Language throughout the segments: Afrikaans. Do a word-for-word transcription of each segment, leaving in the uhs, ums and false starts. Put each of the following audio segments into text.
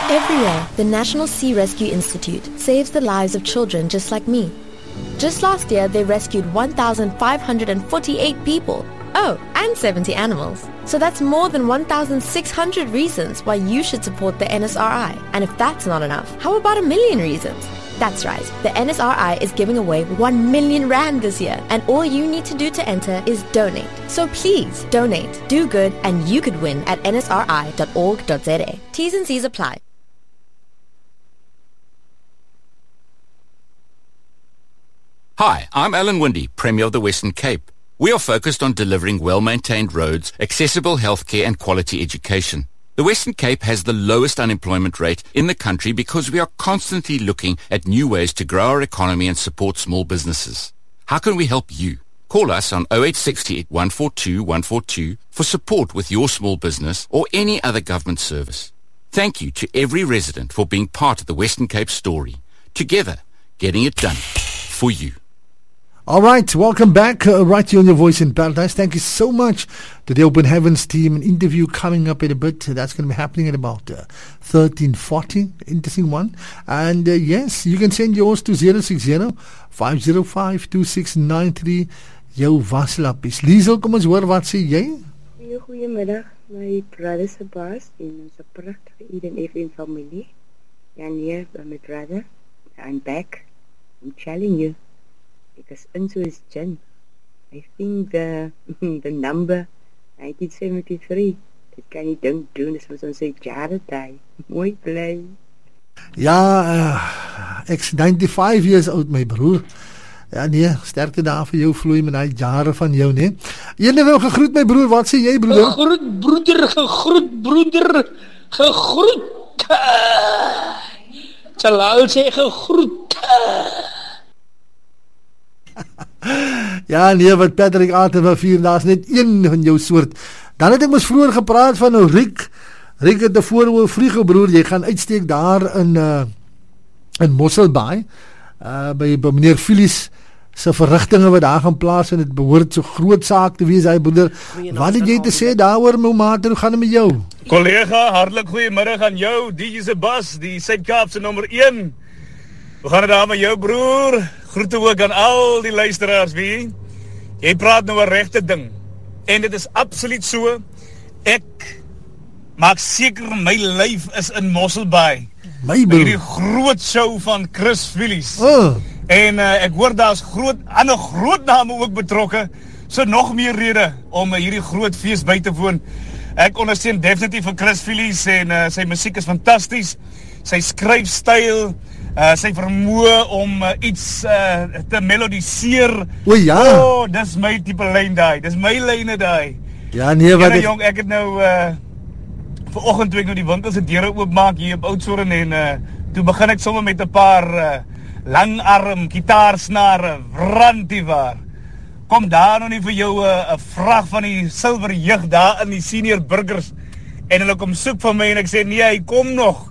Every year, the National Sea Rescue Institute saves the lives of children just like me. Just last year, they rescued one thousand five hundred forty-eight people. Oh, and seventy animals. So that's more than one thousand six hundred reasons why you should support the N S R I. And if that's not enough, how about a million reasons? That's right, the N S R I is giving away one million rand this year, and all you need to do to enter is donate. So please, donate, do good, and you could win at n s r i dot org dot z a. T's and C's apply. Hi, I'm Alan Windy, Premier of the Western Cape. We are focused on delivering well-maintained roads, accessible healthcare and quality education. The Western Cape has the lowest unemployment rate in the country because we are constantly looking at new ways to grow our economy and support small businesses. How can we help you? Call us on oh eight six eight, one four two, one four two for support with your small business or any other government service. Thank you to every resident for being part of the Western Cape story. Together, getting it done for you. All right, welcome back uh, right here on Your Voice in Paradise. Thank you so much to the Open Heavens team. An interview coming up in a bit. That's going to be happening at about uh, thirteen forty. Interesting one. And uh, yes, you can send yours to zero six zero, five zero five, two six nine three. Jou waslappies. Liesel, kom ons hoor, wat sê jy? Goeiemiddag, my brother Sebas en ons prachtige Eden F M familie. Ja nee, my brother, I'm back. I'm telling you. Because into his gin. I think the the number nineteen seventy-three. Dit kan nie dink doen, dis wat ons sê jare tyd. Mooi bly. Ja, uh, ek's ninety-five years oud, my broer. Ja nee, sterkte daar vir jou vloei met daai jare van jou, nee. Jy wil gegroet my broer, wat sê jy broer? Gegroet broeder, gegroet broeder, gegroet. Jalal sê gegroet. Ja nee, wat Patrick Arthur van vier, daar is net een van jou soort. Dan het ek ons vroeger gepraat van nou Riek. Riek het tevore oor vliege broer, jy gaan uitsteek daar in uh, in Mosselbaai, uh, by, by meneer Phyllis se verrigtinge wat daar gaan plaas, en het behoort so groot saak te wees, hy broeder. Wat het jy te sê daaroor, my maat, hoe gaan het met jou? Collega, hartelijk goeiemiddag aan jou, D J Sebas, die Suid-Kaapse nummer een. Hoe gaan het daar met jou broer? Groete ook aan al die luisteraars, wie? Jy praat nou een rechte ding. En dit is absoluut so. Ek maak seker my lyf is in Mosselbaai. My broer. Die groot show van Chris Phyllis. Oh. En uh, ek hoor daar is groot, ander groot name ook betrokke. So nog meer rede om uh, hierdie groot feest by te woon. Ek ondersteun definitief vir Chris Phyllis en uh, sy musiek is fantasties. Sy skryfstyl, Uh, sy vermoë om uh, iets uh, te melodiseer. O ja. Oh, dis my type lyn daai. Dis my lyne daai. Ja nee, wat het... jong, ek het nou uh, vanoggend toe ek nou die winkels se deure oopmaak hier op Oudtshoorn en uh, toe begin ek sommer met 'n paar uh, langarm gitaarsnare, rantivaar. Kom daar nou nie vir jou 'n uh, vraag van die silwer jeug daar in die senior burgers en hulle kom soek van my en ek sê nee, hy kom nog.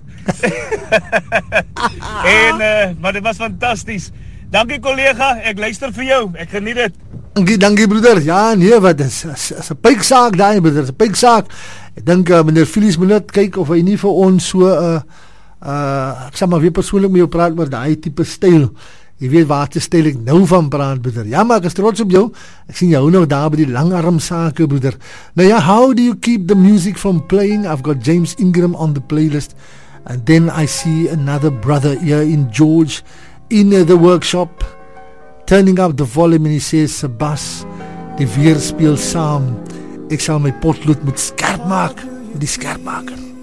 en, uh, maar dit was fantasties. Dankie collega, ek luister vir jou, ek geniet het. Dankie, dankie broeder. Ja nee, wat is, is, is een pijksaak daar broeder, is een pijksaak. Ek denk uh, meneer Phyllis moet net kyk of hy nie vir ons so uh, uh, ek sal maar weer persoonlik met jou praat oor die type styl. Jy weet waar te styl ek nou van praat broeder. Ja, maar ek is trots op jou. Ek sien jou nog daar by die langarm sake broeder. Nou ja, how do you keep the music from playing? I've got James Ingram on the playlist. And then I see another brother here in George in uh, the workshop turning up the volume and he says, Sebas, die weer speel saam. Ek sal my potlood moet skerp maak met die skerpmaker.